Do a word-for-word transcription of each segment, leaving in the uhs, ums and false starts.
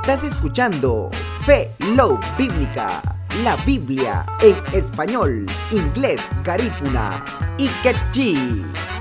Estás escuchando Fe Love Bíblica, la Biblia en español, inglés, garífuna y quechí.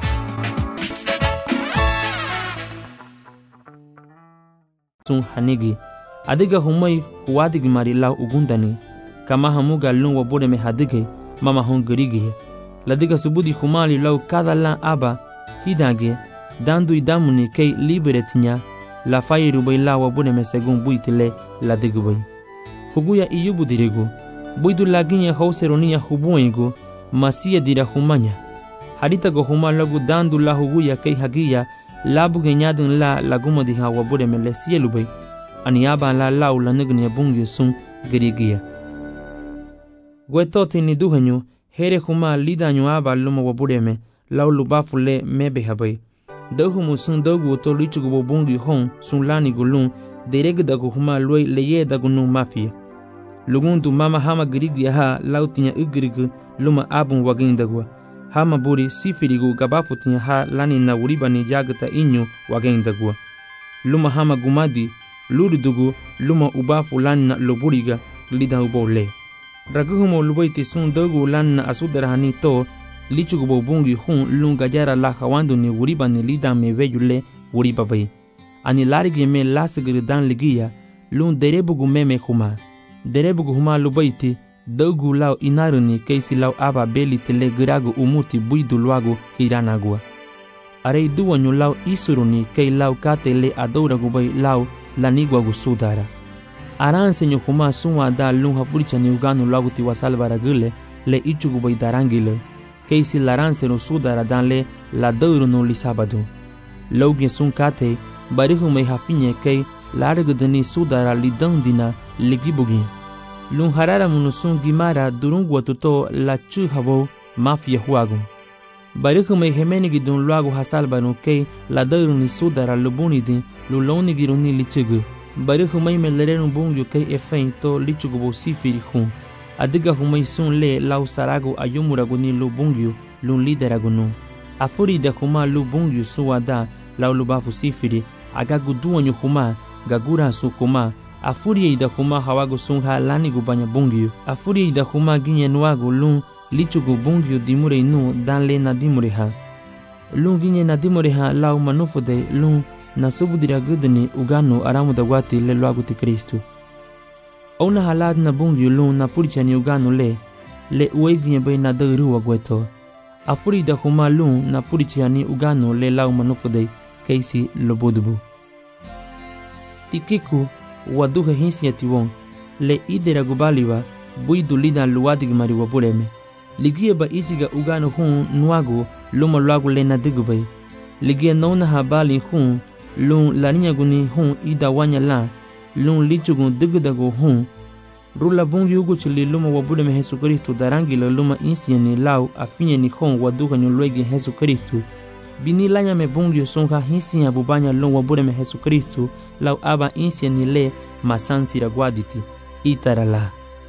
Sun hanigi adiga humai huadigi mari lau ugundani kama hamuga lun wabure me hadige mama hongirigi ladiga subudi humali lau kada la aba hidage dandu idamuni kei liberetinya la fairu bai la wabure me segun buitile ladigu bai huguya iyubu dirigu buidu laginya hauseronia hubuengu masia dira humanya harita go humalagu dandu la huguya kei hagia labu genyadun la laguma di ha wabure me le sielu bai aniaba la lau la nugni bungi sun girigia gwetoti ni duhanyu here huma lidanyu aba luma wabure me lau lubafule mebe habai dohumu sun dogu to lichugo bungi hon sun lani gulun dereg dagu huma loi leye dagu nu mafia lugundu mama hama girigia ha lau tinya ugirigu luma abun wagin dagwa hama buri sifirigu gabafutin ha lani na uribani jagata inyu wagendagwa luma hama gumadi luridugu luma ubafu lani na luburiga lida ubole raguhumo lubaiti sun dogu lani na asudarahani to lichugubo bungi hun lunga jara la hawandu ni uribani lida me veyule uribabai ani larigi me lasigiri dan ligia lun derebugu meme huma derebugu huma lubaiti dogu lau inaruni keisi lau aba beli tele giragu umuti buidu luagu hiranagua. Arei duanyu lau isuruni kei lau katele adouragu bai lau laniguagu sudara. Aransenyo huma sunwa da lung hapuricha ni uganu luagu tiwa salvaragule le ichugu bai darangile. Keisi laranseno sudara dan le la dourunu li sabadu. Lauge sun kate barihu mei hafinye kei larigudani sudara li dandina ligibugi. Lun harara munusun gimara durungwa tuto la chuhabo mafia huagu. Bariku me hemenigi dun luagu hasalbanu kei la dairuni sudara lubunidi luloni giruni lichugu. Bariku me me lerenu bungyu kei efein to lichugu bo sifiri hun. Adiga humai sun le lau saragu ayumuragu ni lubungyu lun lideragunu. Afuri da huma lubungyu suwada lau lubafu sifiri agagu duanyu huma gagura su huma. Afuri ida huma hawagu sunha lani gubanya bungiu. Afuri ida huma ginye nuagu lun lichugu bungiu dimure nu dan le na dimure ha. Lun ginye na dimure ha lau manufude lun na subudira gudani uganu aramu da wati le luagu ti Kristu. Ona halad na bungiu lun na purichani uganu le le uwe ginye bai na dairuwa gweto. Afuri ida huma lun na purichani uganu le lau manufude keisi lobodubu. Tikiku waduha hinsi atiwon le idera gubaliwa buidu lida luwadig mari wabuleme ligie ba ijiga ugano hun nuagu luma luagu le na digubay ligie nona habali hun lun laninya guni hun ida wanya la lun lichugun digudagu hun rula bungi yugu chili luma wabuleme Jesu Kristu darangi la luma insieni lau afinye ni hun waduha nyulwegi Jesu Kristu bini lanya me bungi songa hinsi ya bubanya lun wabuleme Jesu Kristu lau aba insieni le masansi ragwaditi itarala.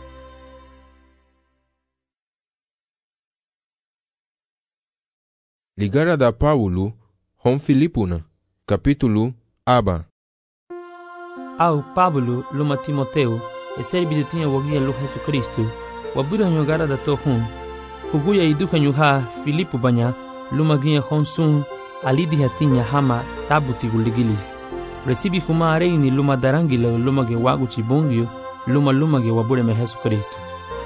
Ligara da Paulo hom Filipuna capítulo aba. Au Pablo luma Timoteo e serbi tinha wagia lu Jesu Kristu wabura nyogara da to hun huguya iduka nyuha Filipu banya luma ginha honsun alidi hatinya hama tabuti guligilis resibi huma areini luma darangila luma ge wagu chibungyo luma luma ge wabure me Jesu Kristu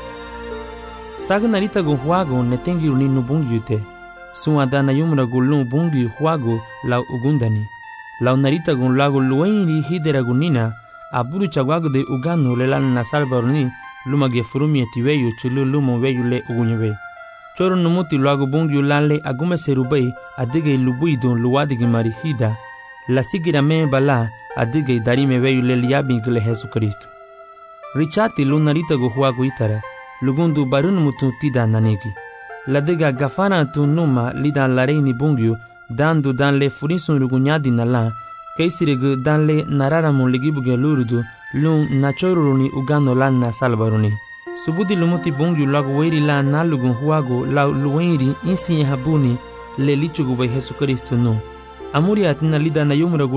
sagna rita gon huago netengi uninu bungyute suwa dana yumra gulun bungyu huago lau ugundani lau narita gon lago luenri hidera gunina aburu chagwago de uganu lelan na salvarni luma ge furumi etiweyo chulu luma weyu le ugunyebe choro numuti lago bungyu lanle agume serubei adige lubuidon luwadigi marihida la sigira me bala adige darime weyu le liabi gele Jesu Kristu richati lunarita go huago itara lugundu barun mutu tida nanegi la diga gafana tu numa lidan lareini bungyu dandu dan le furisun lugunyadi nala kaisiregu dan le nararamu ligibuge lurudu lun nachoruruni ugano lan na salvaruni subudi lumuti bungyu lagu weri la nalugun huago la luwenri insi habuni le lichugu by Jesu Kristu no amuri atina lida na yumra